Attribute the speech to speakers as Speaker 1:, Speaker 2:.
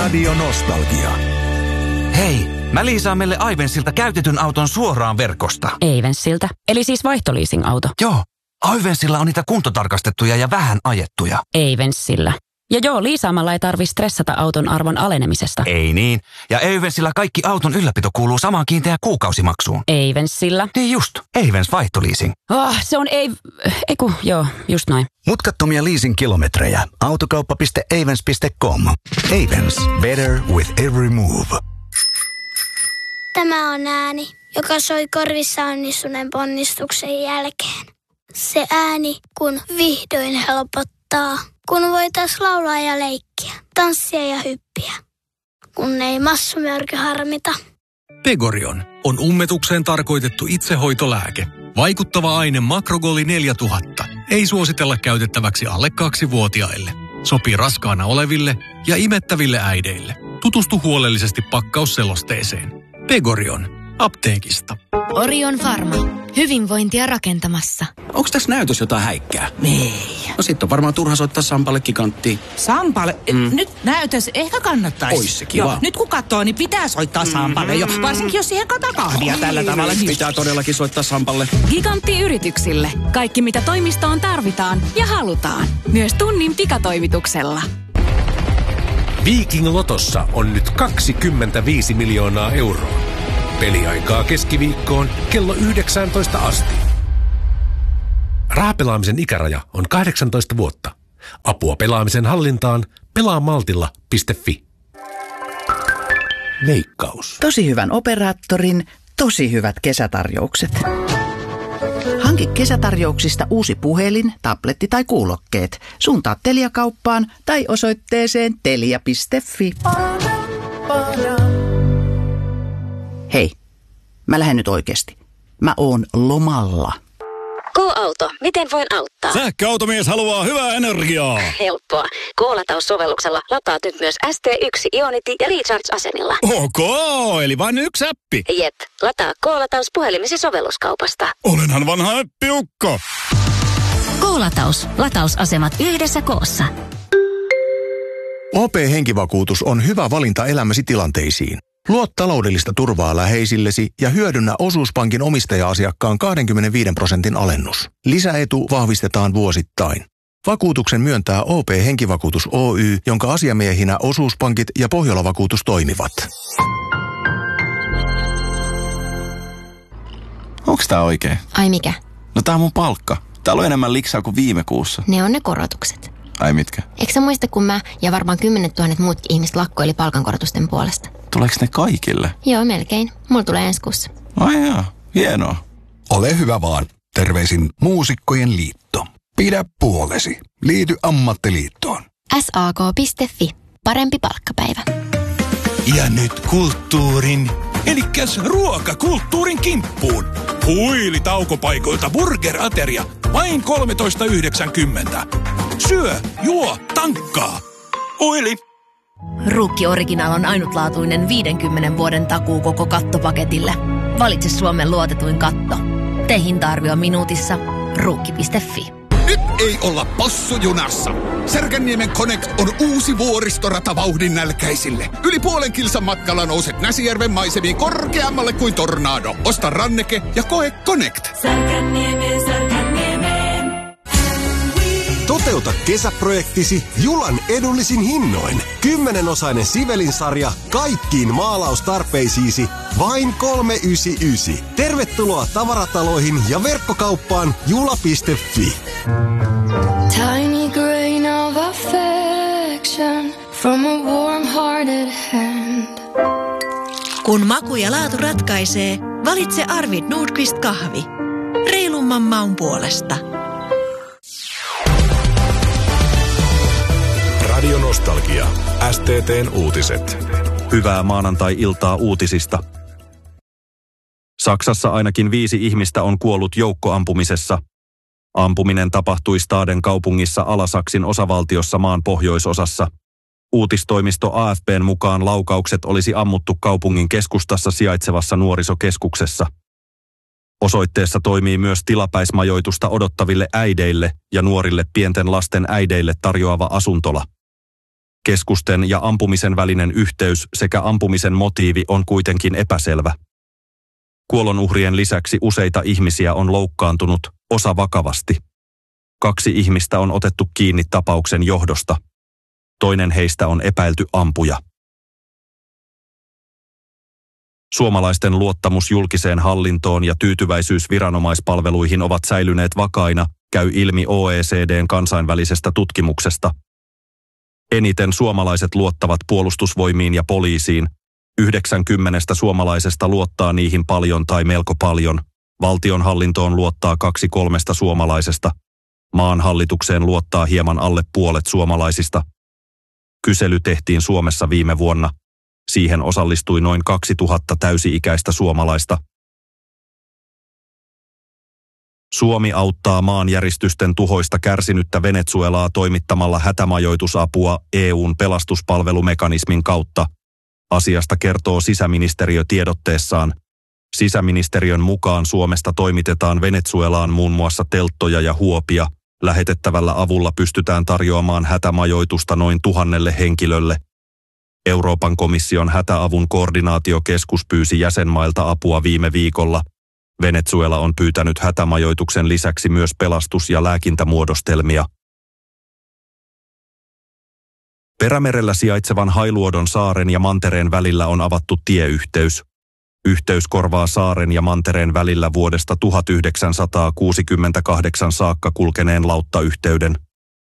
Speaker 1: Radio Nostalgia.
Speaker 2: Hei, mä liisaan meille Aivensilta käytetyn auton suoraan verkosta.
Speaker 3: Aivensilta, eli siis vaihtoliising-auto.
Speaker 2: Joo, Aivensilla on niitä kuntotarkastettuja ja vähän ajettuja.
Speaker 3: Aivensilla. Ja joo, liisaamalla ei tarvitse stressata auton arvon alenemisesta.
Speaker 2: Ei niin. Ja Aivensilla kaikki auton ylläpito kuuluu samaan kiinteään kuukausimaksuun.
Speaker 3: Aivensilla.
Speaker 2: Niin just, Aivens vaihtoliising.
Speaker 3: Se on joo, just noin.
Speaker 1: Mutkattomia leasing-kilometrejä. Autokauppa.avens.com. Avens. Better with every move.
Speaker 4: Tämä on ääni, joka soi korvissa onnistuneen ponnistuksen jälkeen. Se ääni, kun vihdoin helpottaa. Kun voitais laulaa ja leikkiä, tanssia ja hyppiä. Kun ei massumörkö harmita.
Speaker 5: Pegorion on ummetukseen tarkoitettu itsehoitolääke. Vaikuttava aine Makrogoli 4000. Ei suositella käytettäväksi alle 2-vuotiaille. Sopii raskaana oleville ja imettäville äideille. Tutustu huolellisesti pakkausselosteeseen. Pegorion. Apteekista.
Speaker 6: Orion Pharma. Hyvinvointia rakentamassa.
Speaker 7: Onks tässä näytös jotain häikkää?
Speaker 6: Ei.
Speaker 7: No sit on varmaan turha soittaa Sampalle giganttiin.
Speaker 8: Sampalle? Nyt näytös ehkä kannattaisi.
Speaker 7: Ois se kiva.
Speaker 8: Joo, nyt kun katsoo, niin pitää soittaa Sampalle jo. Varsinkin jos siihen kataa kahvia tällä tavalla.
Speaker 7: Pitää todellakin soittaa Sampalle.
Speaker 6: Gigantti-yrityksille. Kaikki mitä toimistoon tarvitaan ja halutaan. Myös tunnin pikatoimituksella.
Speaker 9: Viking Lotossa on nyt 25 miljoonaa euroa. Peliaikaa keskiviikkoon kello 19 asti. Rahapelaamisen ikäraja on 18 vuotta. Apua pelaamisen hallintaan pelaamaltilla.fi. Veikkaus.
Speaker 10: Tosi hyvän operaattorin, tosi hyvät kesätarjoukset. Hanki kesätarjouksista uusi puhelin, tabletti tai kuulokkeet. Suuntaa Telia-kauppaan tai osoitteeseen telia.fi. Hei, mä lähden nyt oikeesti. Mä oon lomalla.
Speaker 11: K-auto, miten voin auttaa?
Speaker 12: Sähköautomies haluaa hyvää energiaa.
Speaker 11: Helppoa. K-lataussovelluksella lataat nyt myös ST1, Ionity ja Recharge-asemilla.
Speaker 12: Ok, eli vain yksi appi.
Speaker 11: Jep, lataa K-lataus puhelimesi sovelluskaupasta.
Speaker 12: Olenhan vanha äppiukko.
Speaker 11: K-lataus. Latausasemat yhdessä koossa.
Speaker 13: OP-henkivakuutus on hyvä valinta elämäsi tilanteisiin. Luo taloudellista turvaa läheisillesi ja hyödynnä osuuspankin omistaja-asiakkaan 25% alennus. Lisäetu vahvistetaan vuosittain. Vakuutuksen myöntää OP-henkivakuutus Oy, jonka asiamiehinä osuuspankit ja Pohjola-vakuutus toimivat.
Speaker 14: Onks tää oikein?
Speaker 6: Ai mikä?
Speaker 14: No tää on mun palkka. Täällä on enemmän liksaa kuin viime kuussa.
Speaker 6: Ne on ne korotukset.
Speaker 14: Ai mitkä?
Speaker 6: Eikö sä muista, kun mä ja varmaan 10 000 muutkin ihmiset lakkoili palkankorotusten puolesta?
Speaker 14: Tuleeko ne kaikille?
Speaker 6: Joo, melkein. Mulla tulee ensi kuussa.
Speaker 14: Ai jaa, hienoa.
Speaker 1: Ole hyvä vaan. Terveisin Muusikkojen liitto. Pidä puolesi. Liity ammattiliittoon.
Speaker 6: SAK.fi. Parempi palkkapäivä.
Speaker 12: Ja nyt kulttuurin, elikkäs ruokakulttuurin kimppuun. Huili-taukopaikoilta burger-ateria, vain 13,90. Syö, juo, tankkaa. Huili.
Speaker 15: Ruukki Original on ainutlaatuinen 50 vuoden takuu koko kattopaketille. Valitse Suomen luotetuin katto. Tee hinta-arvio minuutissa. Ruukki.fi.
Speaker 16: Nyt ei olla possujunassa. Särkänniemen Connect on uusi vuoristorata vauhdin nälkäisille. Yli puolen kilsan matkalla nouset Näsijärven maisemiin korkeammalle kuin tornado. Osta ranneke ja koe Connect.
Speaker 17: Särkänniemeen. Toteuta kesäprojektisi Julan edullisin hinnoin. 10-osainen Sivelin-sarja kaikkiin maalaustarpeisiisi vain 399. Tervetuloa tavarataloihin ja verkkokauppaan jula.fi.
Speaker 18: Tiny grain of affection from a warm-hearted hand.
Speaker 19: Kun maku ja laatu ratkaisee, valitse Arvid Nordqvist kahvi. Reilumman maun puolesta.
Speaker 1: Radio Nostalgia. STT:n uutiset.
Speaker 20: Hyvää maanantai-iltaa uutisista. Saksassa ainakin 5 ihmistä on kuollut joukkoampumisessa. Ampuminen tapahtui Staden kaupungissa Alasaksin osavaltiossa maan pohjoisosassa. Uutistoimisto AFP:n mukaan laukaukset olisi ammuttu kaupungin keskustassa sijaitsevassa nuorisokeskuksessa. Osoitteessa toimii myös tilapäismajoitusta odottaville äideille ja nuorille pienten lasten äideille tarjoava asuntola. Keskusten ja ampumisen välinen yhteys sekä ampumisen motiivi on kuitenkin epäselvä. Kuolonuhrien lisäksi useita ihmisiä on loukkaantunut, osa vakavasti. 2 ihmistä on otettu kiinni tapauksen johdosta. Toinen heistä on epäilty ampuja. Suomalaisten luottamus julkiseen hallintoon ja tyytyväisyys viranomaispalveluihin ovat säilyneet vakaina, käy ilmi OECD:n kansainvälisestä tutkimuksesta. Eniten suomalaiset luottavat puolustusvoimiin ja poliisiin. 90 suomalaisesta luottaa niihin paljon tai melko paljon. Valtionhallintoon luottaa 2/3 suomalaisesta. Maan hallitukseen luottaa hieman alle puolet suomalaisista. Kysely tehtiin Suomessa viime vuonna. Siihen osallistui noin 2000 täysi-ikäistä suomalaista. Suomi auttaa maanjäristysten tuhoista kärsinyttä Venezuelaa toimittamalla hätämajoitusapua EU:n pelastuspalvelumekanismin kautta. Asiasta kertoo sisäministeriö tiedotteessaan. Sisäministeriön mukaan Suomesta toimitetaan Venezuelaan muun muassa telttoja ja huopia. Lähetettävällä avulla pystytään tarjoamaan hätämajoitusta noin 1000 henkilölle. Euroopan komission hätäavun koordinaatiokeskus pyysi jäsenmailta apua viime viikolla. Venezuela on pyytänyt hätämajoituksen lisäksi myös pelastus- ja lääkintämuodostelmia. Perämerellä sijaitsevan Hailuodon saaren ja mantereen välillä on avattu tieyhteys. Yhteys korvaa saaren ja mantereen välillä vuodesta 1968 saakka kulkeneen lauttayhteyden.